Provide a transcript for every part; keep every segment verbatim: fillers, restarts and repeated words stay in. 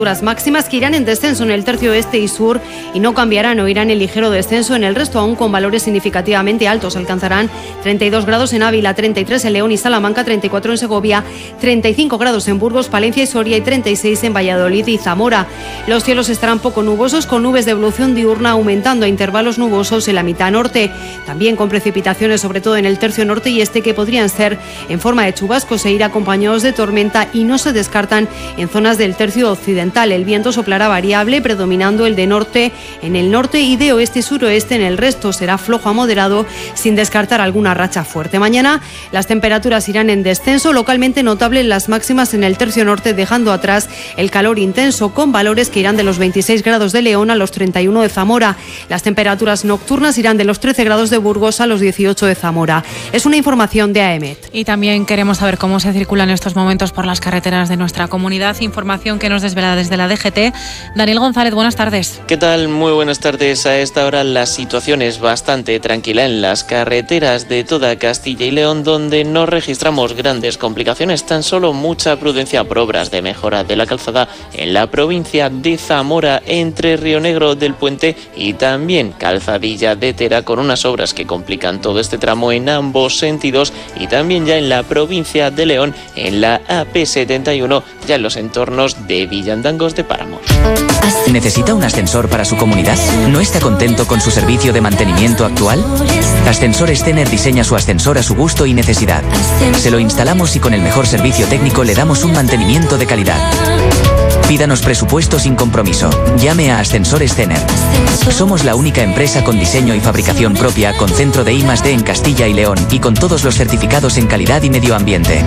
Las máximas que irán en descenso en el tercio oeste y sur y no cambiarán o irán en ligero descenso en el resto, aún con valores significativamente altos. Alcanzarán treinta y dos grados en Ávila, treinta y tres en León y Salamanca, treinta y cuatro en Segovia, treinta y cinco grados en Burgos, Palencia y Soria y treinta y seis en Valladolid y Zamora. Los cielos estarán poco nubosos, con nubes de evolución diurna aumentando a intervalos nubosos en la mitad norte, también con precipitaciones sobre todo en el tercio norte y este que podrían ser en forma de chubascos e ir acompañados de tormenta y no se descartan en zonas del tercio occidental. El viento soplará variable, predominando el de norte en el norte y de oeste y suroeste en el resto. Será flojo a moderado, sin descartar alguna racha fuerte. Mañana las temperaturas irán en descenso, localmente notable las máximas en el tercio norte, dejando atrás el calor intenso, con valores que irán de los veintiséis grados de León a los treinta y uno de Zamora. Las temperaturas nocturnas irán de los trece grados de Burgos a los dieciocho de Zamora. Es una información de A E M E T. Y también queremos saber cómo se circula en estos momentos por las carreteras de nuestra comunidad. Información que nos desvela desde la D G T. Daniel González, buenas tardes. ¿Qué tal? Muy buenas tardes. A esta hora la situación es bastante tranquila en las carreteras de toda Castilla y León, donde no registramos grandes complicaciones, tan solo mucha prudencia por obras de mejora de la calzada en la provincia de Zamora, entre Río Negro del Puente y también Calzadilla de Tera, con unas obras que complican todo este tramo en ambos sentidos, y también ya en la provincia de León, en la A P setenta y uno, ya en los entornos de Villandangos de Páramos. ¿Necesita un ascensor para su comunidad? ¿No está contento con su servicio de mantenimiento actual? Ascensores Tener diseña su ascensor a su gusto y necesidad. Se lo instalamos y con el mejor servicio técnico le damos un mantenimiento de calidad. Pídanos presupuesto sin compromiso. Llame a Ascensores Tener. Somos la única empresa con diseño y fabricación propia, con centro de I más D en Castilla y León y con todos los certificados en calidad y medio ambiente.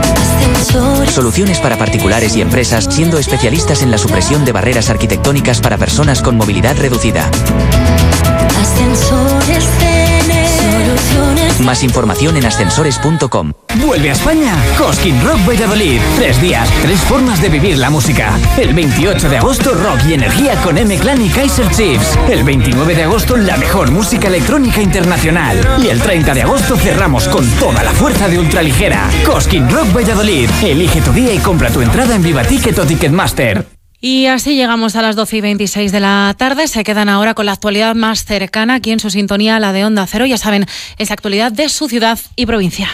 Soluciones para particulares y empresas, siendo especialistas en la supresión de barreras arquitectónicas para personas con movilidad reducida. Ascensores Tener. Soluciones. Más información en ascensores punto com. Vuelve a España Cosquín Rock Valladolid. Tres días, tres formas de vivir la música. El veintiocho de agosto, rock y energía con M-Clan y Kaiser Chiefs. El veintinueve de agosto, la mejor música electrónica internacional. Y el treinta de agosto cerramos con toda la fuerza de Ultraligera. Cosquín Rock Valladolid. Elige tu día y compra tu entrada en Vivaticket o Ticketmaster. Y así llegamos a las doce y veintiséis de la tarde. Se quedan ahora con la actualidad más cercana aquí en su sintonía, la de Onda Cero. Ya saben, esa actualidad de su ciudad y provincia.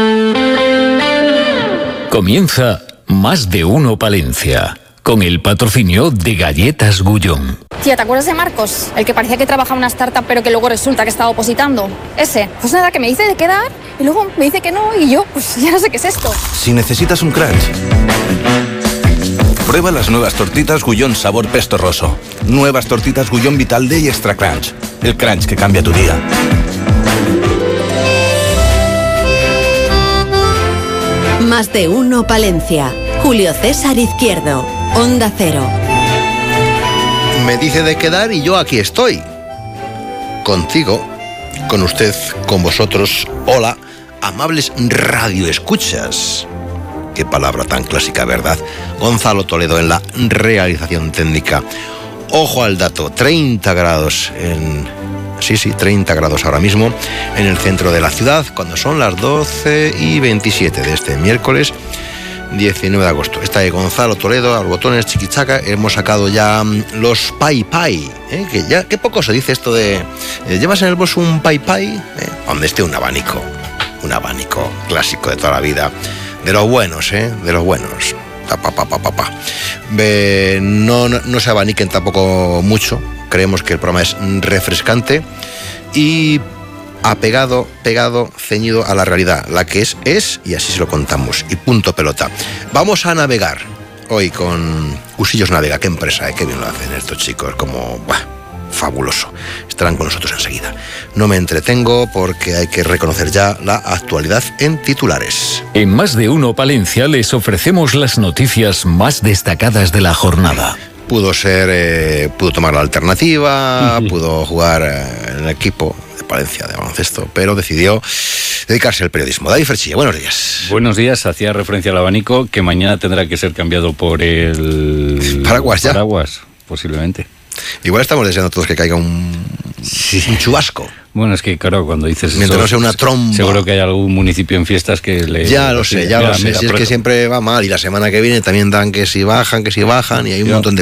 Comienza Más de Uno Palencia, con el patrocinio de Galletas Gullón. Tía, ¿te acuerdas de Marcos? El que parecía que trabajaba en una startup pero que luego resulta que estaba opositando. Ese. Pues nada, que me dice de quedar y luego me dice que no y yo, pues ya no sé qué es esto. Si necesitas un crunch, prueba las nuevas tortitas Gullón sabor pesto roso. Nuevas tortitas Gullón Vital D y Extra Crunch. El crunch que cambia tu día. Más de Uno Palencia. Julio César Izquierdo. Onda Cero. Me dice de quedar y yo aquí estoy. Contigo, con usted, con vosotros. Hola, amables radioescuchas. Qué palabra tan clásica, ¿verdad? Gonzalo Toledo en la realización técnica. Ojo al dato, treinta grados en... Sí, sí, treinta grados ahora mismo en el centro de la ciudad, cuando son las doce y veintisiete de este miércoles diecinueve de agosto. Está de Gonzalo Toledo, a los botones, chiquichaca. Hemos sacado ya los pai pai, ¿eh? Que ya, qué poco se dice esto de... Eh, ¿llevas en el bolso un pai pai? ¿Eh? Donde esté un abanico, un abanico clásico de toda la vida. De los buenos, ¿eh? De los buenos. Pa, pa, pa, pa, pa. Be, no, no, no se abaniquen tampoco mucho. Creemos que el programa es refrescante y apegado, pegado, ceñido a la realidad. La que es, es, y así se lo contamos. Y punto pelota. Vamos a navegar hoy con Usillos Navega. Qué empresa, ¿eh? Qué bien lo hacen estos chicos. Como, buah, fabuloso. Estarán con nosotros enseguida. No me entretengo porque hay que reconocer ya la actualidad en titulares. En Más de Uno Palencia les ofrecemos las noticias más destacadas de la jornada. Pudo ser, eh, pudo tomar la alternativa, uh-huh. pudo jugar eh, en el equipo de Palencia de baloncesto, pero decidió dedicarse al periodismo. David Ferchilla, buenos días. Buenos días, hacía referencia al abanico, que mañana tendrá que ser cambiado por el... Paraguas ya. Paraguas, posiblemente. Igual estamos deseando todos que caiga un, Sí. Un chubasco. Bueno, es que claro, cuando dices Mientras eso, no sea una tromba. Seguro que hay algún municipio en fiestas que le... Ya lo sé, ya mira, lo sé. mira, Si es que siempre va mal y la semana que viene también dan que si bajan, que si bajan y hay un yo, montón de